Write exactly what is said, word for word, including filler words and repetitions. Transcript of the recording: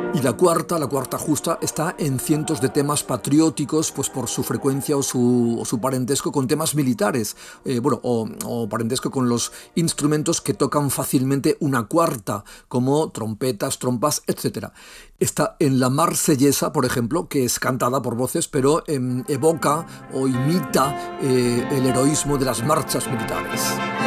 Y la cuarta, la cuarta justa, está en cientos de temas patrióticos, pues por su frecuencia o su, o su parentesco con temas militares, eh, bueno, o, o parentesco con los instrumentos que tocan fácilmente una cuarta, como trompetas, trompas, etcétera. Está en la Marsellesa, por ejemplo, que es cantada por voces, pero eh, evoca o imita eh, el heroísmo de las marchas militares.